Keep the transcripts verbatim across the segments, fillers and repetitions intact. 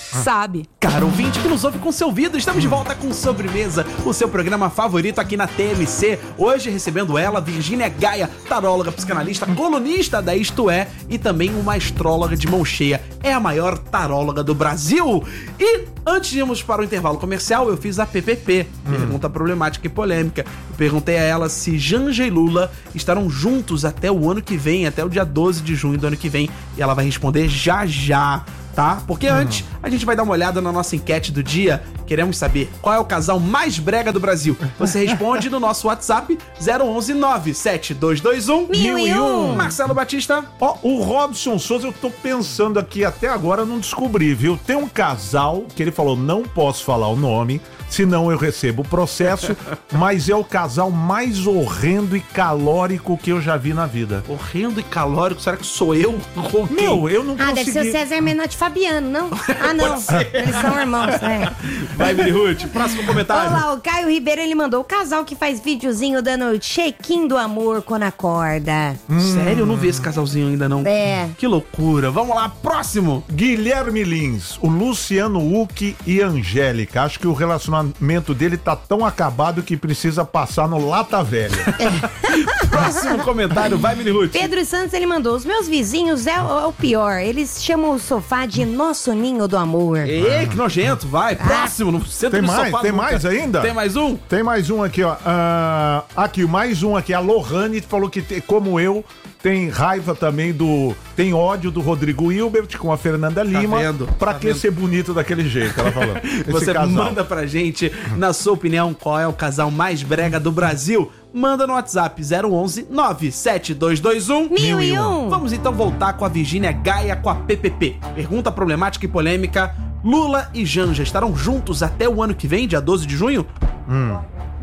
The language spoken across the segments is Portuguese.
sabe. Caro ouvinte que nos ouve com seu ouvido, estamos de volta com Sobremesa, o seu programa favorito aqui na T M C. Hoje recebendo ela, Virgínia Gaia, taróloga, psicanalista, colunista da Isto É e também uma astróloga de mão cheia. É a maior taróloga do Brasil. E antes de irmos para o intervalo comercial, eu fiz a P P P, hum. pergunta problemática e polêmica. Eu perguntei a ela se Janja e Lula estarão juntos até o ano que vem, até o dia doze de junho do ano que vem. E ela vai responder já já. Tá? Porque hum. antes, a gente vai dar uma olhada na nossa enquete do dia. Queremos saber qual é o casal mais brega do Brasil. Você responde no nosso WhatsApp zero onze nove sete dois dois um mil e um. Marcelo Batista. Ó, oh, o Robson Souza, eu tô pensando aqui, até agora não descobri, viu? Tem um casal que ele falou, não posso falar o nome, senão eu recebo o processo, mas é o casal mais horrendo e calórico que eu já vi na vida. Horrendo e calórico? Será que sou eu? Meu, eu não ah, consegui... Ah, deve ser o César Menotti Fabiano, não? Ah, não. Eles são irmãos, é. Vai, Miri Ruth, próximo comentário. Olá, o Caio Ribeiro, ele mandou o casal que faz videozinho dando check-in do amor quando acorda. Hum. Sério? Eu não vi esse casalzinho ainda, não. É. Que loucura. Vamos lá, próximo. Guilherme Lins, o Luciano Huck e Angélica. Acho que o relacionamento dele tá tão acabado que precisa passar no Lata Velha. É. Próximo comentário, vai, Miri Ruth. Pedro Santos, ele mandou, os meus vizinhos é o, é o pior. Eles chamam o sofá de nosso ninho do amor. Ê, que nojento, vai. Próximo, não senta tem no mais, sofá. Tem nunca. mais ainda? Tem mais um? Tem mais um aqui, ó. Uh, aqui, mais um aqui. A Lohane falou que, te, como eu, tem raiva também do... Tem ódio do Rodrigo Hilbert com a Fernanda Lima. Tá vendo? Pra tá que vendo? ser bonito daquele jeito, ela falou. Você casal. manda pra gente, na sua opinião, qual é o casal mais brega do Brasil? Manda no WhatsApp zero onze nove sete dois dois um mil e um. Vamos então voltar com a Virgínia Gaia com a P P P. Pergunta problemática e polêmica. Lula e Janja estarão juntos até o ano que vem, dia doze de junho? Hum.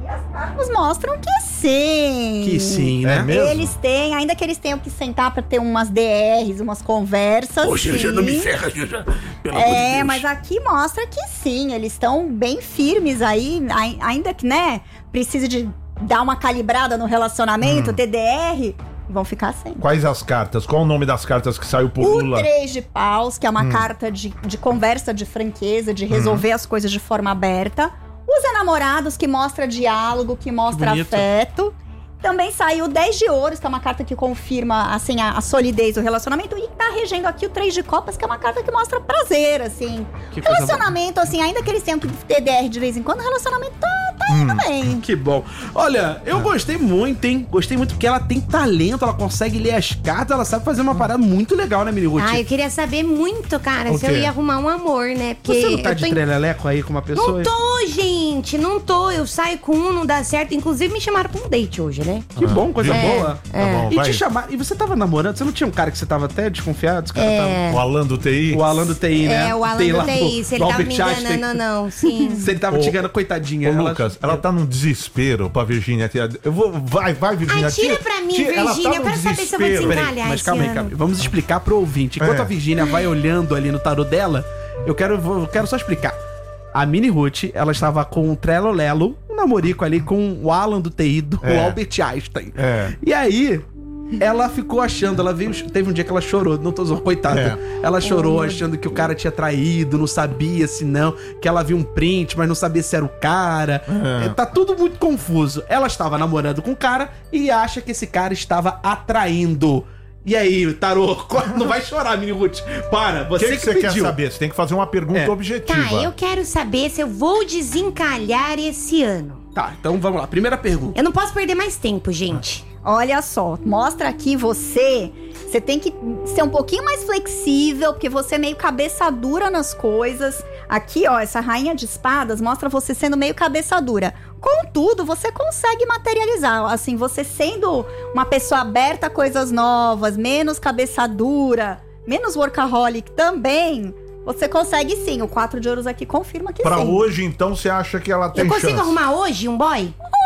Nos mostram que sim. Que sim, né? É mesmo? Eles têm, ainda que eles tenham que sentar pra ter umas D Rs, umas conversas. Poxa, sim. Janja, não me ferra, Janja. Pelo é, amor de Deus. mas aqui mostra que sim, eles estão bem firmes aí, ainda que, né, precise de dar uma calibrada no relacionamento, hum. T D R, vão ficar sem. Quais as cartas? Qual o nome das cartas que saiu por o Lula? O três de paus, que é uma hum. carta de, de conversa, de franqueza, de resolver hum. as coisas de forma aberta. Os enamorados, que mostra diálogo, que mostra que afeto. Também saiu o dez de ouros, que é uma carta que confirma, assim, a, a solidez do relacionamento. E tá regendo aqui o três de copas, que é uma carta que mostra prazer, assim. Que relacionamento, assim, ainda que eles tenham que ter D R de vez em quando, o relacionamento tá, tá indo hum, bem. Que bom. Olha, eu gostei muito, hein? Gostei muito porque ela tem talento, ela consegue ler as cartas, ela sabe fazer uma parada muito legal, né, Miri Ruth? Ah, eu queria saber muito, cara, o se quê? eu ia arrumar um amor, né? Porque você não tá de tô... treleleco aí com uma pessoa? Não tô, gente, não tô. Eu saio com um, não dá certo. Inclusive, me chamaram pra um date hoje, né? Que ah, bom, coisa é, boa. É. Tá bom, e vai. te chamar. E você tava namorando? Você não tinha um cara que você tava até desconfiado? Esse cara É. tava... O Alan do T I? O Alan do T I, né? É, o Alan Tem do lá T I. Se ele do tava me Albert enganando, Einstein. não, sim. Se ele tava Ô, te enganando, coitadinha. Ô, ela... Lucas, ela tá num desespero pra Virgínia. Eu vou, vai, vai, Virgínia. Ai, tira pra mim, tira, ela Virgínia. tá Eu quero saber se eu vou desespero. desencalhar Peraí, mas esse calma aí, ano. calma aí. Vamos explicar pro ouvinte. Enquanto É. a Virgínia vai olhando ali no tarô dela, eu quero, eu quero só explicar. A Mini Ruth, ela estava com o Trello Lelo, um namorico ali com o Alan do T I, do É. Albert Einstein. É. E aí... ela ficou achando, ela veio, teve um dia que ela chorou, não tô zoando, coitada. É. Ela chorou achando que o cara tinha traído, não sabia se não, que ela viu um print, mas não sabia se era o cara. É. É, tá tudo muito confuso. Ela estava namorando com o cara e acha que esse cara estava atraindo. E aí, tarô, não vai chorar, Mini Ruth. Para, você O que, que, que você pediu. quer saber? Você tem que fazer uma pergunta É. objetiva. Tá, eu quero saber se eu vou desencalhar esse ano. Tá, então vamos lá. Primeira pergunta. Eu não posso perder mais tempo, gente. Olha só, mostra aqui você, você tem que ser um pouquinho mais flexível, porque você é meio cabeça dura nas coisas. Aqui, ó, essa rainha de espadas mostra você sendo meio cabeça dura. Contudo, você consegue materializar, assim, você sendo uma pessoa aberta a coisas novas, menos cabeça dura, menos workaholic também, você consegue sim. O quatro de ouros aqui confirma que Pra sim. hoje, então, você acha que ela tem Eu consigo chance? arrumar hoje um boy?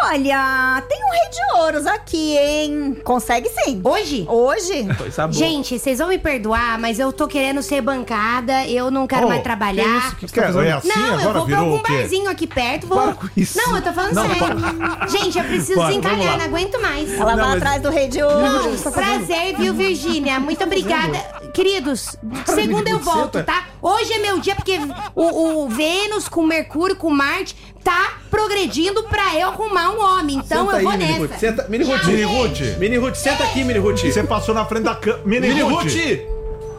Olha, tem um rei de ouros aqui, hein? Consegue sim. Hoje? Hoje? Coisa boa. Gente, vocês vão me perdoar, mas eu tô querendo ser bancada, eu não quero Oh, mais trabalhar. Que isso? Que que é? É assim? Não, Agora eu vou pra virou algum o quê? barzinho aqui perto, vou... Para com isso. Não, eu tô falando Não, sério. Gente, eu preciso Bora, vamos desencalhar, lá. não aguento mais. Ela Não, vai mas- atrás do rei de ouros. Não, prazer, viu, Virgínia? Muito obrigada. Queridos, segunda eu volto, tá? Hoje é meu dia, porque o, o Vênus com Mercúrio, com Marte, tá progredindo pra eu arrumar um homem. Então Senta eu vou aí, Mini Ruth. nessa. Senta, Mini Ruth. Mini Ruth. Mini Ruth, senta aqui, Mini Ruth. Você passou na frente da câmera. Mini, Mini Ruth. Ruth.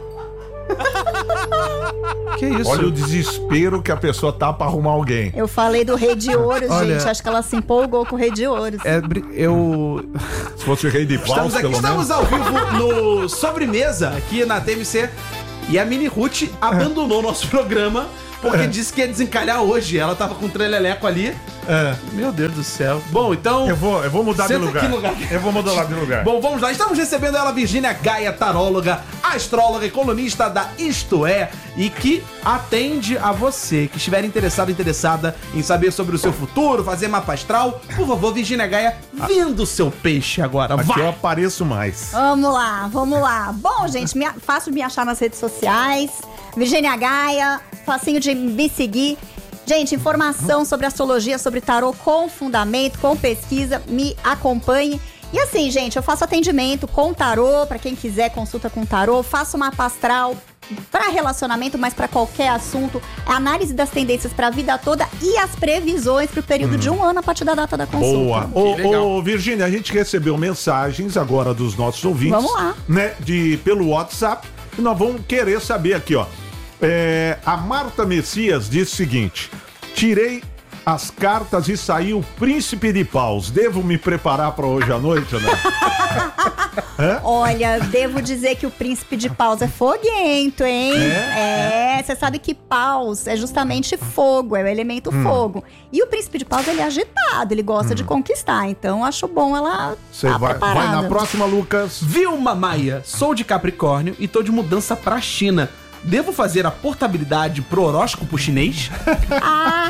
Que isso? Olha o desespero que a pessoa tá pra arrumar alguém. Eu falei do rei de ouros, Olha- gente. Acho que ela se empolgou com o rei de ouros. É, bri- eu... Se fosse o rei de paus, Estamos aqui, pelo estamos menos. ao vivo no Sobremesa, aqui na T M C. E a Mini Ruth abandonou nosso programa porque disse que ia desencalhar hoje. Ela tava com um treleleco ali. É. Meu Deus do céu. Bom, então... Eu vou, eu vou mudar de Senta lugar. aqui no lugar. Eu vou mudar lá de lugar. Bom, vamos lá. Estamos recebendo ela, Virgínia Gaia, taróloga, astróloga e colunista da Isto É, e que atende a você que estiver interessado, interessada em saber sobre o seu futuro, fazer mapa astral. Por favor, Virgínia Gaia, vindo o seu peixe agora. Aqui eu Vai! apareço mais. Vamos lá, vamos lá. Bom, gente, me, fácil de me achar nas redes sociais. Virgínia Gaia, facinho de me seguir. Gente, informação sobre astrologia, sobre tarô com fundamento, com pesquisa, me acompanhe. E assim, gente, eu faço atendimento com tarô, pra quem quiser consulta com tarô, faço mapa astral para relacionamento, mas para qualquer assunto, análise das tendências pra vida toda e as previsões pro período de um ano a partir da data da consulta. Boa. Que legal. Ô, ô, Virgínia, a gente recebeu mensagens agora dos nossos ouvintes. Vamos lá. Né, de, pelo WhatsApp. E nós vamos querer saber aqui, ó. É, a Marta Messias disse o seguinte: tirei as cartas e saiu o príncipe de paus. Devo me preparar para hoje à noite, né? Olha, devo dizer que o príncipe de paus é foguento, hein? É, você sabe que paus é justamente fogo, é o elemento fogo. E o príncipe de paus, ele é agitado, ele gosta de conquistar. Então, acho bom ela Você tá vai, vai preparada. na próxima, Lucas. Vilma Maia, sou de Capricórnio e tô de mudança pra China. Devo fazer a portabilidade pro horóscopo chinês? Ah!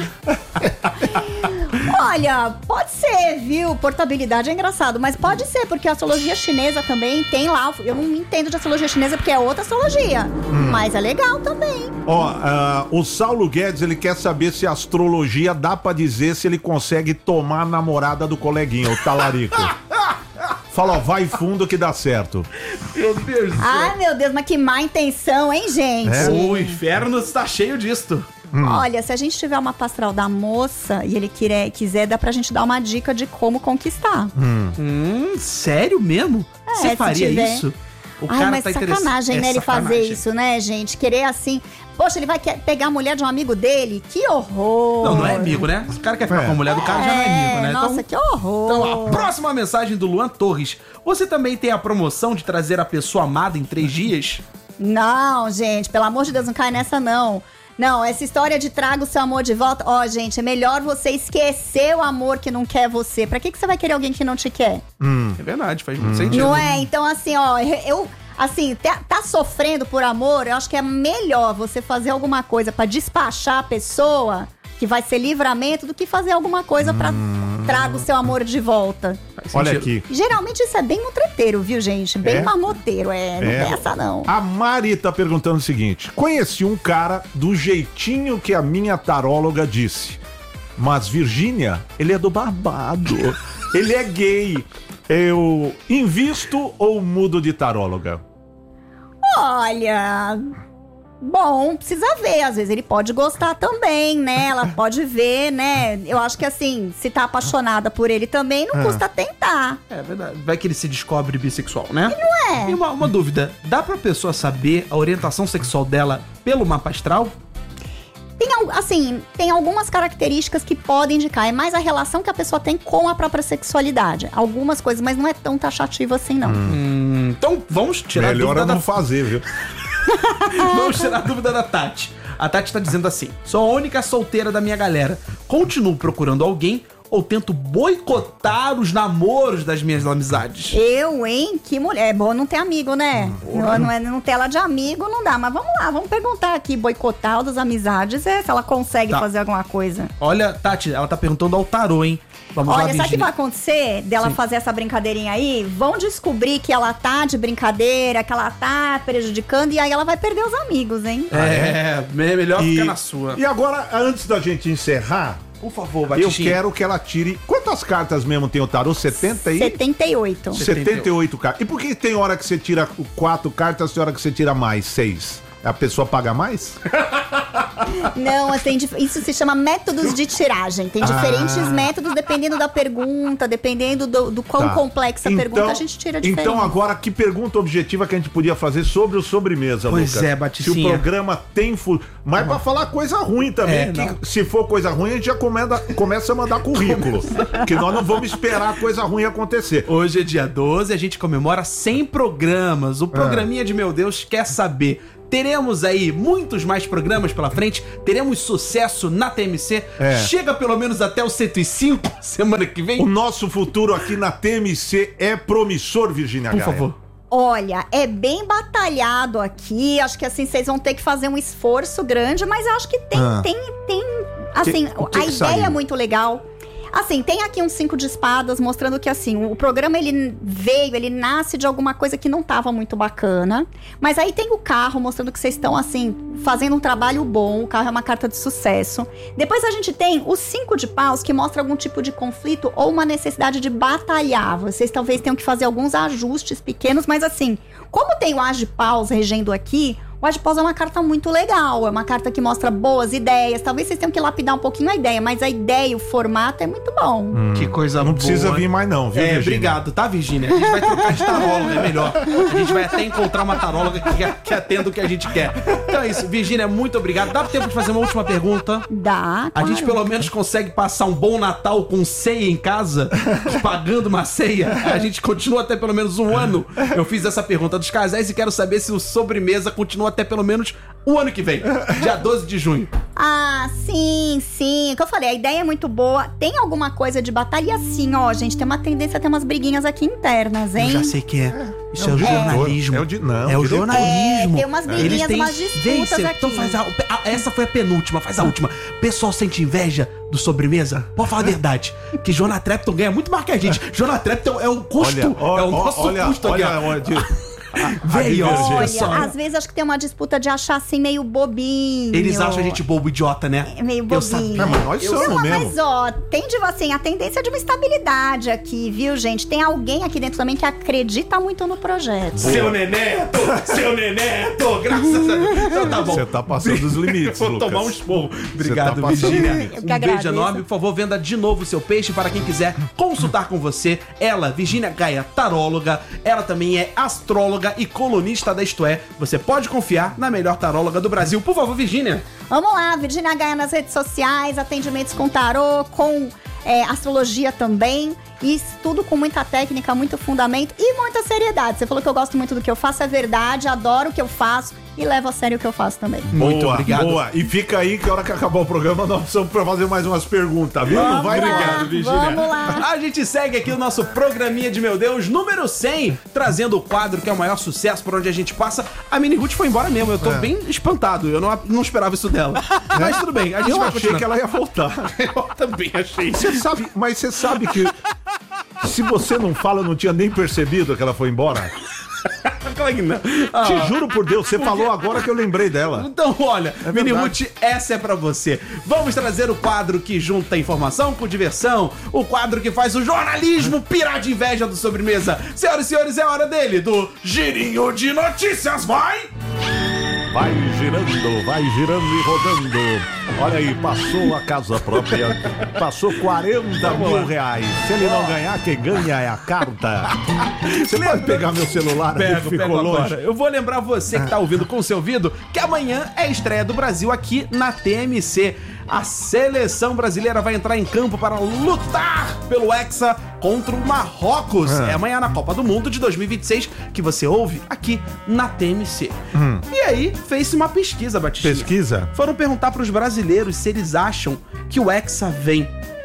Olha, pode ser, viu? Portabilidade é engraçado, mas pode ser, porque a astrologia chinesa também tem lá. Eu não entendo de astrologia chinesa porque é outra astrologia. Mas é legal também. Ó, ah, o Saulo Guedes, ele quer saber se a astrologia dá pra dizer se ele consegue tomar a namorada do coleguinha, o talarico. Fala, ó, vai fundo que dá certo. Meu Deus do céu. Ai, meu Deus, mas que má intenção, hein, gente? É? O inferno está cheio disto. Olha, se a gente tiver uma pastral da moça e ele quiser, quiser, dá pra gente dar uma dica de como conquistar. Hum, sério mesmo? É, Você se faria tiver. isso? O Ai, mas interessa- sacanagem, É né, ele fazer sacanagem. isso, né, gente? Querer assim... Poxa, ele vai que- pegar a mulher de um amigo dele? Que horror! Não, não é amigo, né? Se o cara quer ficar É. com a mulher do cara, já não é amigo, né? Nossa, Então- que horror! Então, a próxima mensagem do Luan Torres. Você também tem a promoção de trazer a pessoa amada em três dias? Não, gente, pelo amor de Deus, não cai nessa, não. Não, essa história de traga o seu amor de volta... Ó, gente, é melhor você esquecer o amor que não quer você. Pra que, que você vai querer alguém que não te quer? É verdade, faz muito sentido. Não é? Então, assim, ó, eu... Assim, tá, tá sofrendo por amor, eu acho que é melhor você fazer alguma coisa pra despachar a pessoa, que vai ser livramento, do que fazer alguma coisa pra traga o seu amor de volta. Faz Olha sentido. aqui. Geralmente isso é bem mutreteiro, viu, gente? Bem É? marmoteiro, é. Não É. tem essa, não. A Mari tá perguntando o seguinte: conheci um cara do jeitinho que a minha taróloga disse. Mas Virgínia, ele é do babado. Ele é gay. Eu invisto ou mudo de taróloga? Olha... Bom, precisa ver. Às vezes ele pode gostar também, né? Ela pode ver, né? Eu acho que assim, se tá apaixonada por ele também, não custa tentar. É verdade. Vai que ele se descobre bissexual, né? Não é? E uma, uma dúvida: dá pra pessoa saber a orientação sexual dela pelo mapa astral? Tem, al- assim, tem algumas características que podem indicar. É mais a relação que a pessoa tem com a própria sexualidade. Algumas coisas, mas não é tão taxativo assim, não. Hum, então vamos tirar a Melhor dúvida eu da não fazer, viu? Vamos tirar a dúvida da Tati. A Tati tá dizendo assim: sou a única solteira da minha galera. Continuo procurando alguém ou tento boicotar os namoros das minhas amizades? Eu, hein? Que mulher. É bom não ter amigo, né? Não, não, é, não ter ela de amigo, não dá. Mas vamos lá, vamos perguntar aqui. Boicotar o das amizades, é, se ela consegue Tá. fazer alguma coisa. Olha, Tati, ela tá perguntando ao tarô, hein? Vamos lá, Olha, sabe o que Virgínia. vai acontecer dela Sim. fazer essa brincadeirinha aí? Vão descobrir que ela tá de brincadeira, que ela tá prejudicando, e aí ela vai perder os amigos, hein? É, me- melhor E- ficar na sua. E agora, antes da gente encerrar, Por favor, eu Batistinha. quero que ela tire... Quantas cartas mesmo tem o tarô? setenta e... setenta e oito. setenta e oito cartas. E por que tem hora que você tira quatro cartas e tem hora que você tira mais? Seis? A pessoa paga mais? Não, assim, dif- isso se chama métodos de tiragem. Tem diferentes Ah. métodos dependendo da pergunta, dependendo do, do quão Tá. complexa a pergunta, a gente tira diferente. Então agora, que pergunta objetiva que a gente podia fazer sobre o sobremesa, Pois Lucas? é, Baticinha. Se o programa tem... Fu... Mas pra falar coisa ruim também, É, que não. se for coisa ruim, a gente já comenda- começa a mandar currículo. Porque nós não vamos esperar coisa ruim acontecer. Hoje é dia doze, a gente comemora cem programas. O programinha de Meu Deus quer saber. Teremos aí muitos mais programas pela frente. Teremos sucesso na T M C. É. Chega pelo menos até o cento e cinco semana que vem. O nosso futuro aqui na T M C é promissor, Virgínia Por Gaia. favor. Olha, é bem batalhado aqui. Acho que assim, vocês vão ter que fazer um esforço grande, mas eu acho que tem, Ah. tem, tem. Assim, Que- o que a que ideia saiu? é muito legal. Assim, tem aqui uns cinco de espadas mostrando que, assim, o programa, ele veio, ele nasce de alguma coisa que não tava muito bacana. Mas aí tem o carro mostrando que vocês estão, assim, fazendo um trabalho bom. O carro é uma carta de sucesso. Depois a gente tem os cinco de paus, que mostra algum tipo de conflito ou uma necessidade de batalhar. Vocês talvez tenham que fazer alguns ajustes pequenos, mas assim, como tem o as de paus regendo aqui, o as de paus é uma carta muito legal, é uma carta que mostra boas ideias. Talvez vocês tenham que lapidar um pouquinho a ideia, mas a ideia, o formato é muito bom. Que coisa Não boa. precisa vir mais não, viu, É, Virgínia? obrigado, tá, Virgínia? A gente vai trocar de taróloga, é melhor. A gente vai até encontrar uma taróloga que, que atenda o que a gente quer. Então é isso, Virgínia, muito obrigado. Dá tempo de fazer uma última pergunta? Dá, A claro. gente pelo menos consegue passar um bom Natal com ceia em casa, pagando uma ceia. A gente continua até pelo menos um ano. Eu fiz essa pergunta dos casais e quero saber se o sobremesa continua até pelo menos o ano que vem, dia doze de junho. Ah, sim, sim. É o que eu falei, a ideia é muito boa. Tem alguma coisa de batalha? E assim, ó, gente, tem uma tendência a ter umas briguinhas aqui internas, hein? Eu já sei que é. Isso é, o É. jornalismo. É o de- não, é o diretor. jornalismo. É, tem umas briguinhas, Eles têm- umas disputas Vem, cê- aqui. Então faz a, a- essa foi a penúltima, faz a última. Pessoal sente inveja do sobremesa? Pode falar a verdade. Que Jonah Trepton ganha muito mais que a gente. Jonah Trepton é o custo. Olha, é o nosso olha, custo aqui. olha, ó. olha, de- Véi, ó, divergência. olha Olha, só. às vezes acho que tem uma disputa de achar assim meio bobinho. Eles acham a gente bobo idiota, né? É meio Eu bobinho. sabia. É, mas nós Eu somos Não, mesmo. mas ó, tem de assim, a tendência de uma estabilidade aqui, viu, gente? Tem alguém aqui dentro também que acredita muito no projeto. Seu neneto! Seu neneto! Graças a Deus. Então tá bom. Você tá passando dos limites, Vou Lucas. tomar um esporro. Obrigado, Você tá passando Virgínia. dos limites. Eu Um que beijo agradeço. enorme. Por favor, venda de novo o seu peixe para quem quiser consultar com você. Ela, Virgínia Gaia, taróloga. Ela também é astróloga e colunista da Isto É. Você pode confiar na melhor taróloga do Brasil. Por favor, Virgínia. Vamos lá, Virgínia Gaia nas redes sociais, atendimentos com tarô, com é, astrologia também. E tudo com muita técnica, muito fundamento e muita seriedade. Você falou que eu gosto muito do que eu faço, é verdade, adoro o que eu faço e levo a sério o que eu faço também. Muito Boa, obrigado. Boa. E fica aí que a hora que acabar o programa nós precisamos pra fazer mais umas perguntas, viu? Não vai Obrigado, Virgínia. Vamos lá. A gente segue aqui o nosso programinha de Meu Deus, número cem, trazendo o quadro que é o maior sucesso por onde a gente passa. A Mini Ruth foi embora mesmo, eu tô É. bem espantado, eu não, não esperava isso dela. Mas tudo bem, a gente Eu vai achei continuar. que ela ia voltar. Eu também achei. Você sabe, mas você sabe que se você não fala, eu não tinha nem percebido que ela foi embora. Claro que não. Ah, Te juro por Deus, você falou agora que eu lembrei dela. Então, olha, Mini verdade. Ruth, essa é pra você. Vamos trazer o quadro que junta informação com diversão, o quadro que faz o jornalismo pirar de inveja do sobremesa. Senhoras e senhores, é hora dele, do Girinho de Notícias, vai! Vai girando, vai girando e rodando. Olha aí, passou a casa própria, passou quarenta mil reais. Se ele não ganhar, quem ganha é a carta. Você pode pegar meu celular aí, Pego, que pego ficou longe. agora. Eu vou lembrar você que tá ouvindo com o seu ouvido que amanhã é a estreia do Brasil aqui na T M C. A seleção brasileira vai entrar em campo para lutar pelo Hexa contra o Marrocos. É. É amanhã na Copa do Mundo de dois mil e vinte e seis que você ouve aqui na T M C. E aí, fez-se uma pesquisa, Batista. Pesquisa? Foram perguntar para os brasileiros se eles acham que o Hexa vem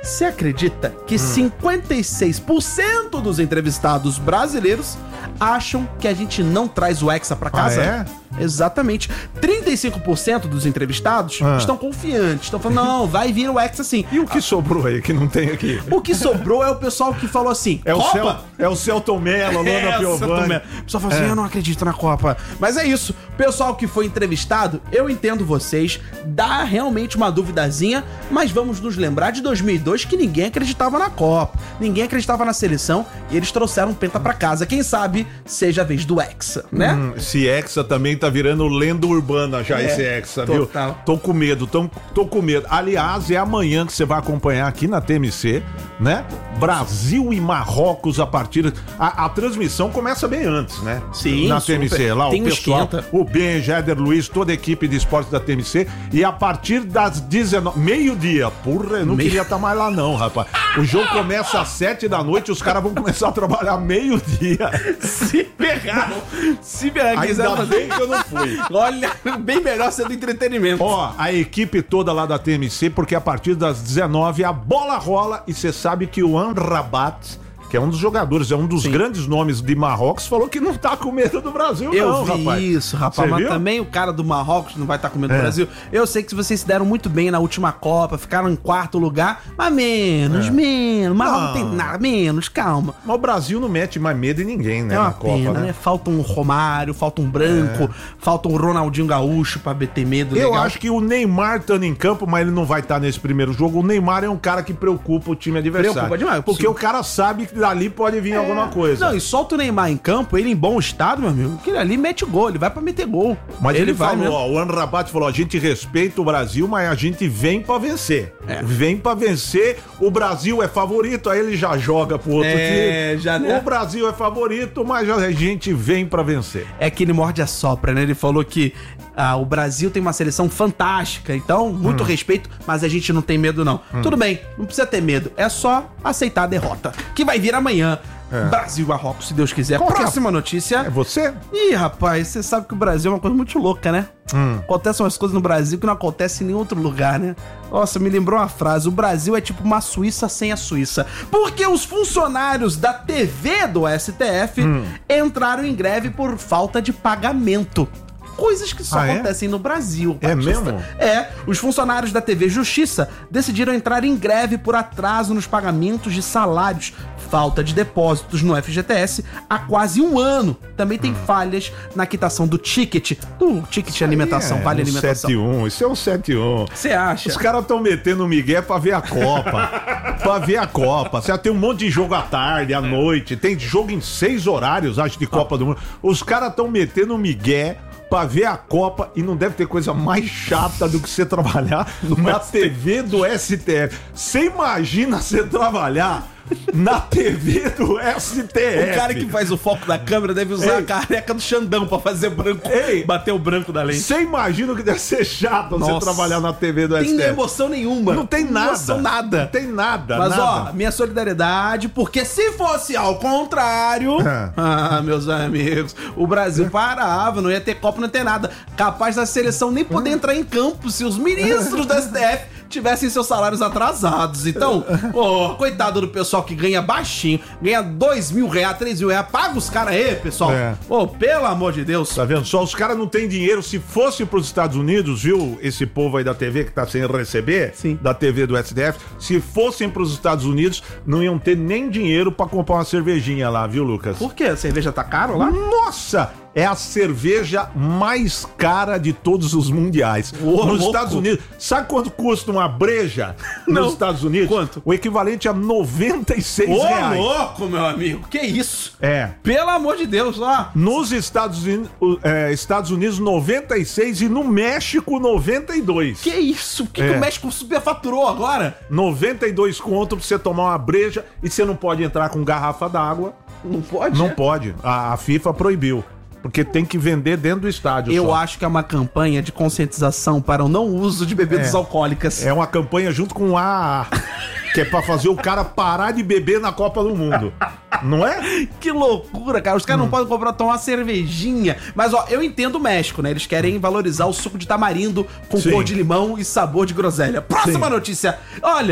Você acredita que hum. cinquenta e seis por cento dos entrevistados brasileiros acham que a gente não traz o Hexa pra casa? Ah, é? Exatamente. trinta e cinco por cento dos entrevistados ah. estão confiantes. Estão falando, não, vai vir o Hexa sim. E o que sobrou aí, que não tem aqui? O que sobrou é o pessoal que falou assim, é Copa? O Cel, é o Celton Mello, Luana é, Piovani. O pessoal falou assim, é. eu não acredito na Copa. Mas é isso. Pessoal que foi entrevistado, eu entendo vocês, dá realmente uma duvidazinha, mas vamos nos lembrar de dois mil e dois que ninguém acreditava na Copa, ninguém acreditava na seleção e eles trouxeram um penta pra casa. Quem sabe seja a vez do Hexa, né? Hum, esse Hexa também tá virando lenda urbana já, é, esse Hexa, total. Viu? Tô com medo, tô, tô com medo. Aliás, é amanhã que você vai acompanhar aqui na T M C, né? Brasil e Marrocos a partir... A, a transmissão começa bem antes, né? Sim, na T M C, super. lá Tem o pessoal, esquenta. o Ben, Jéder Luiz, toda a equipe de esportes da T M C, e a partir das dezenove... Meio-dia, porra, eu não Meio... queria estar mais lá não, rapaz. O jogo começa às sete da noite, os caras vão começar a trabalhar meio-dia. Se pegar, se pegar, ainda fazer... bem que eu não fui. Olha, bem melhor ser do entretenimento. Ó, a equipe toda lá da T M C, porque a partir das dezenove a bola rola e você sabe que o Amrabat, que é um dos jogadores, é um dos Sim. grandes nomes de Marrocos, falou que não tá com medo do Brasil, eu não, vi rapaz. isso, rapaz. Você mas viu? Também o cara do Marrocos não vai estar tá com medo é. do Brasil. Eu sei que vocês se deram muito bem na última Copa, ficaram em quarto lugar, mas menos, é. menos. Marrocos não tem nada, menos, calma. Mas o Brasil não mete mais medo em ninguém, né, é uma na pena, Copa, né? né? Falta um Romário, falta um Branco, é. falta um Ronaldinho Gaúcho pra meter medo. Eu legal. acho que o Neymar tá em campo, mas ele não vai estar tá nesse primeiro jogo. O Neymar é um cara que preocupa o time adversário. Preocupa demais. Porque Sim. o cara sabe que dali pode vir É. alguma coisa. Não, e solta o Neymar em campo, ele em bom estado, meu amigo, que ele ali mete gol, ele vai pra meter gol. Mas ele, ele vai falou, ó, o Amrabat falou, a gente respeita o Brasil, mas a gente vem pra vencer. É. Vem pra vencer, o Brasil é favorito, aí ele já joga pro outro é, time. Já, né? O Brasil é favorito, mas a gente vem pra vencer. É que ele morde a sopra, né? Ele falou que ah, o Brasil tem uma seleção fantástica, então, muito hum. respeito, mas a gente não tem medo, não. Hum. Tudo bem, não precisa ter medo, é só aceitar a derrota, que vai vir amanhã. É. Brasil e Marrocos, se Deus quiser. Qual Próxima é? notícia. É você? Ih, rapaz, você sabe que o Brasil é uma coisa muito louca, né? Hum. Acontecem umas coisas no Brasil que não acontecem em nenhum outro lugar, né? Nossa, me lembrou uma frase. O Brasil é tipo uma Suíça sem a Suíça. Porque os funcionários da T V do S T F hum. entraram em greve por falta de pagamento. Coisas que só ah, acontecem é? no Brasil. É mesmo? É, os funcionários da T V Justiça decidiram entrar em greve por atraso nos pagamentos de salários, falta de depósitos no F G T S há quase um ano. Também tem hum. falhas na quitação do ticket, do ticket de alimentação, é, vale um alimentação. sete um, isso é um sete um. Você acha? Os caras estão metendo o migué pra ver a Copa. Pra ver a Copa. Você tem um monte de jogo à tarde, à noite, tem jogo em seis horários, acho, de Copa ah. do Mundo. Os caras estão metendo o migué pra ver a Copa e não deve ter coisa mais chata do que você trabalhar na T V do S T F. Você imagina você trabalhar na T V do S T F? O cara que faz o foco da câmera deve usar Ei. a careca do Xandão pra fazer branco, Ei. bater o branco da lente. Você imagina que deve ser chato Nossa. você trabalhar na T V do S T F? Tem emoção nenhuma. Não tem nada. Emoção nada. Não tem nada. Mas nada. ó, minha solidariedade, porque se fosse ao contrário, é. ah, meus amigos, o Brasil parava, não ia ter Copa, não ia ter nada. Capaz da seleção nem poder entrar em campo se os ministros do S T F tivessem seus salários atrasados. Então, oh, coitado do pessoal que ganha baixinho, ganha dois mil reais, três mil reais, paga os caras aí, pessoal. É. Oh, pelo amor de Deus. Tá vendo? Só os caras não têm dinheiro. Se fosse pros Estados Unidos, viu, esse povo aí da T V que tá sem receber, Sim. da T V do S T F, se fossem pros Estados Unidos, não iam ter nem dinheiro pra comprar uma cervejinha lá, viu, Lucas? Por quê? A cerveja tá cara lá? Nossa! É a cerveja mais cara de todos os mundiais. Ô, nos louco. Estados Unidos. Sabe quanto custa uma breja Não. nos Estados Unidos? Quanto? O equivalente a noventa e seis Ô, reais. louco, meu amigo. Que isso? É. Pelo amor de Deus, ó. Nos Estados Unidos, é, Estados Unidos noventa e seis e no México noventa e dois. Que isso? Por que, É. que o México superfaturou agora? noventa e dois conto pra você tomar uma breja e você não pode entrar com garrafa d'água. Não pode? Não é? pode. A, a FIFA proibiu. Porque tem que vender dentro do estádio. Eu só. acho que é uma campanha de conscientização para o não uso de bebidas É. alcoólicas. É uma campanha junto com o A A, que é pra fazer o cara parar de beber na Copa do Mundo. Não é? Que loucura, cara. Os caras hum. não podem comprar tomar uma cervejinha. Mas, ó, eu entendo o México, né? Eles querem valorizar o suco de tamarindo com Sim. cor de limão e sabor de groselha. Próxima Sim. notícia. Olha,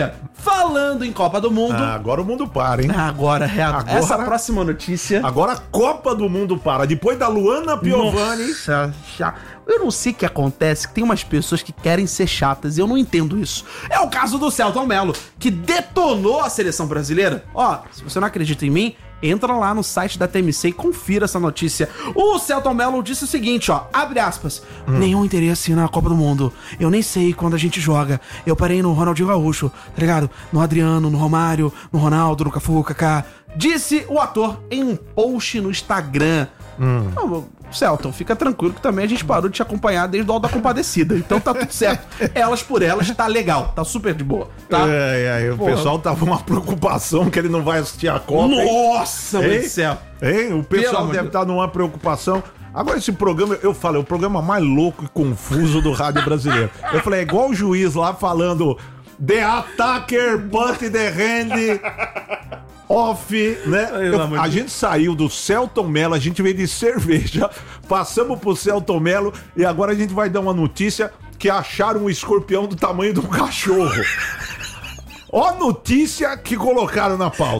Falando em Copa do Mundo... Ah, agora o mundo para, hein? Agora, é a- Agora- essa próxima notícia... Agora a Copa do Mundo para. Depois da Luana Piovani... Nossa, já- eu não sei o que acontece, que tem umas pessoas que querem ser chatas e eu não entendo isso. É o caso do Celton Mello, que detonou a seleção brasileira. Ó, se você não acredita em mim, entra lá no site da T M C e confira essa notícia. O Celton Mello disse o seguinte, ó, abre aspas, hum. nenhum interesse na Copa do Mundo. Eu nem sei quando a gente joga. Eu parei no Ronaldinho Gaúcho, tá ligado? No Adriano, no Romário, no Ronaldo, no Cafu, Kaká. Disse o ator em um post no Instagram. Hum. Então, Celton, fica tranquilo que também a gente parou de te acompanhar desde o Auto da Compadecida. Então tá tudo certo. Elas por elas, tá legal. Tá super de boa, tá? É, é, o Porra. pessoal tava com uma preocupação que ele não vai assistir a Copa. Nossa, meu Deus do céu. Hein? O pessoal deve estar numa preocupação. Agora esse programa, eu falei, é o programa mais louco e confuso do rádio brasileiro. Eu falei, é igual o juiz lá falando The attacker but the hand off, né? Eu, a gente saiu do Celton Mello, a gente veio de cerveja, passamos pro Celton Mello e agora a gente vai dar uma notícia que acharam um escorpião do tamanho de um cachorro. Ó a notícia que colocaram na pauta.